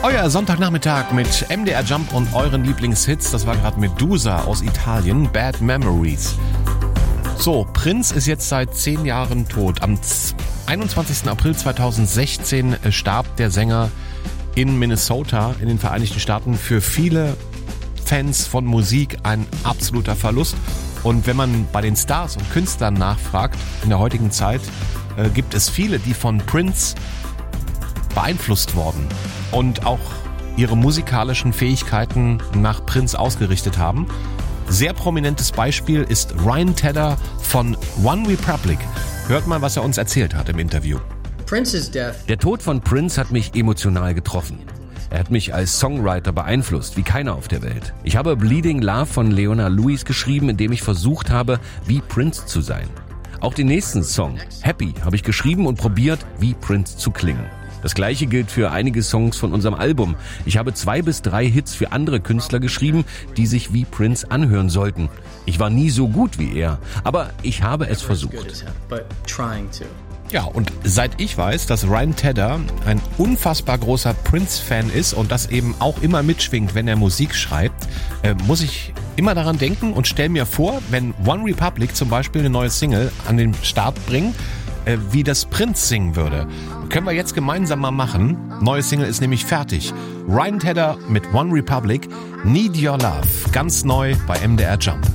Euer Sonntagnachmittag mit MDR Jump und euren Lieblingshits. Das war gerade Medusa aus Italien, Bad Memories. So, Prince ist jetzt seit 10 Jahren tot. Am 21. April 2016 starb der Sänger in Minnesota in den Vereinigten Staaten. Für viele Fans von Musik ein absoluter Verlust. Und wenn man bei den Stars und Künstlern nachfragt, in der heutigen Zeit, gibt es viele, die von Prince beeinflusst worden und auch ihre musikalischen Fähigkeiten nach Prince ausgerichtet haben. Sehr prominentes Beispiel ist Ryan Tedder von One Republic. Hört mal, was er uns erzählt hat im Interview. Der Tod von Prince hat mich emotional getroffen. Er hat mich als Songwriter beeinflusst, wie keiner auf der Welt. Ich habe Bleeding Love von Leona Lewis geschrieben, in dem ich versucht habe, wie Prince zu sein. Auch den nächsten Song, Happy, habe ich geschrieben und probiert, wie Prince zu klingen. Das gleiche gilt für einige Songs von unserem Album. Ich habe 2 bis 3 Hits für andere Künstler geschrieben, die sich wie Prince anhören sollten. Ich war nie so gut wie er, aber ich habe es versucht. Ja, und seit ich weiß, dass Ryan Tedder ein unfassbar großer Prince-Fan ist und das eben auch immer mitschwingt, wenn er Musik schreibt, muss ich immer daran denken und stelle mir vor, wenn One Republic zum Beispiel eine neue Single an den Start bringt, wie das Prince singen würde. Können wir jetzt gemeinsam mal machen. Neue Single ist nämlich fertig. Ryan Tedder mit One Republic, Need Your Love. Ganz neu bei MDR Jump.